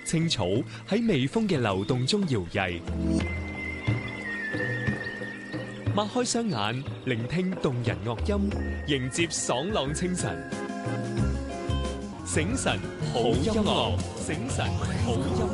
青草喺微風嘅流動中搖曳。擘開雙眼，聆聽動人樂音，迎接爽朗清晨。醒神好音樂，醒神好音樂。